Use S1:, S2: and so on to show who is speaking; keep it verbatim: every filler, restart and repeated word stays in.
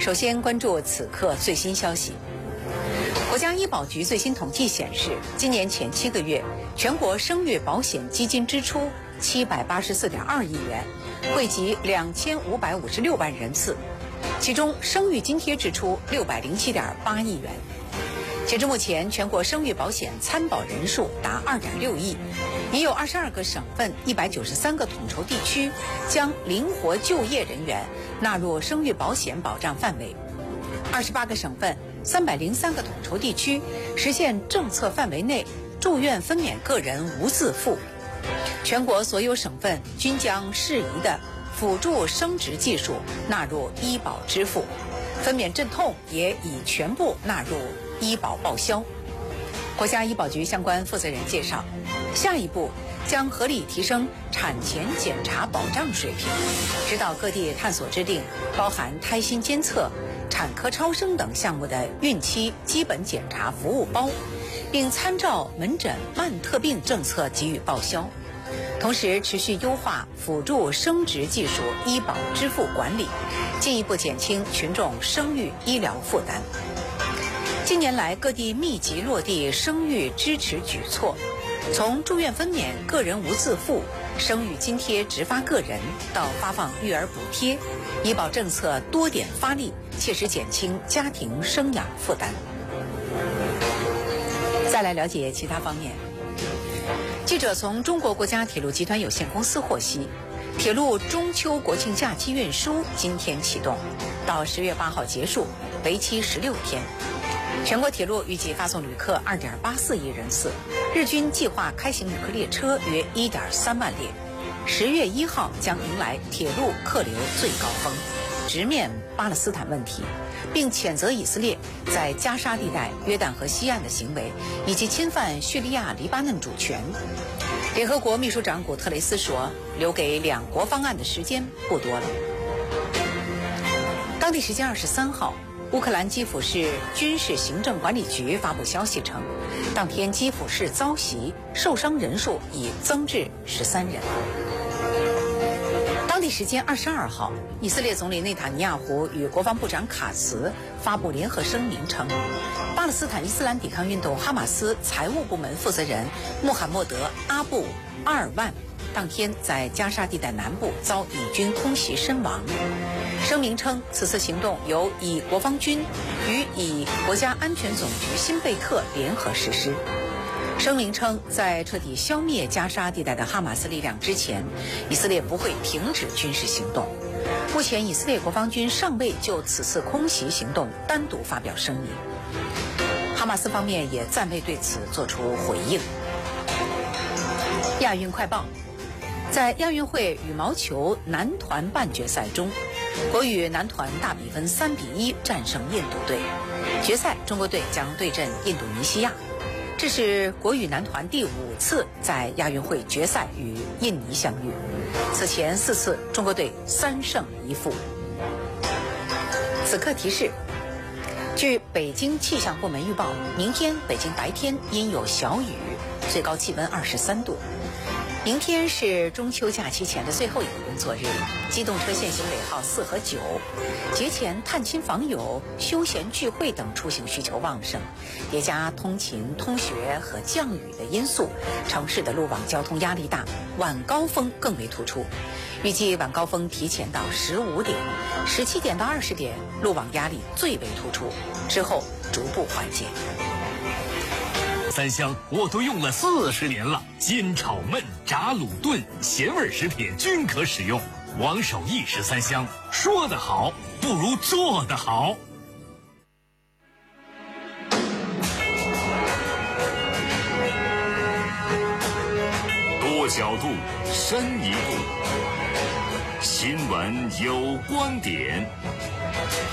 S1: 首先关注此刻最新消息。国家医保局最新统计显示，今年前七个月，全国生育保险基金支出七百八十四点二亿元，惠及两千五百五十六万人次，其中生育津贴支出六百零七点八亿元。截至目前，全国生育保险参保人数达二点六亿，已有二十二个省份、一百九十三个统筹地区将灵活就业人员纳入生育保险保障范围。二十八个省份、三百零三个统筹地区实现政策范围内住院分娩个人无自付。全国所有省份均将适宜的辅助生殖技术纳入医保支付，分娩镇痛也已全部纳入医保报销。国家医保局相关负责人介绍，下一步将合理提升产前检查保障水平，指导各地探索制定包含胎心监测、产科超声等项目的孕期基本检查服务包，并参照门诊慢特病政策给予报销。同时持续优化辅助生殖技术医保支付管理，进一步减轻群众生育医疗负担。近年来，各地密集落地生育支持举措，从住院分娩个人无自付、生育津贴直发个人到发放育儿补贴，医保政策多点发力，切实减轻家庭生养负担。再来了解其他方面。记者从中国国家铁路集团有限公司获悉，铁路中秋国庆假期运输今天启动，到十月八号结束，为期十六天。全国铁路预计发送旅客二点八四亿人次，日均计划开行旅客列车约一点三万列。十月一号将迎来铁路客流最高峰，直面巴勒斯坦问题，并谴责以色列在加沙地带、约旦河西岸的行为，以及侵犯叙利亚、黎巴嫩主权。联合国秘书长古特雷斯说，留给两国方案的时间不多了。当地时间二十三号，乌克兰基辅市军事行政管理局发布消息称，当天基辅市遭袭，受伤人数已增至十三人。当地时间二十二号，以色列总理内塔尼亚胡与国防部长卡茨发布联合声明称，巴勒斯坦伊斯兰抵抗运动哈马斯财务部门负责人穆罕默德·阿布·阿尔万当天在加沙地带南部遭以军空袭身亡。声明称，此次行动由以国防军与以国家安全总局新贝克联合实施。声明称，在彻底消灭加沙地带的哈马斯力量之前，以色列不会停止军事行动。目前，以色列国防军尚未就此次空袭行动单独发表声明，哈马斯方面也暂未对此作出回应。亚运快报，在亚运会羽毛球男团半决赛中，国羽男团大比分三比一战胜印度队，决赛中国队将对阵印度尼西亚。这是国羽男团第五次在亚运会决赛与印尼相遇，此前四次中国队三胜一负。此刻提示，据北京气象部门预报，明天北京白天阴有小雨，最高气温二十三度。明天是中秋假期前的最后一个工作日，机动车限行尾号四和九，节前探亲访友、休闲聚会等出行需求旺盛，叠加通勤、通学和降雨的因素，城市的路网交通压力大，晚高峰更为突出。预计晚高峰提前到十五点，十七点到二十点路网压力最为突出，之后逐步缓解。
S2: 三香我都用了四十年了，煎炒焖炸卤炖咸味食品均可使用。王守义十三香，说得好不如做得好。多角度，深一步，新闻有观点。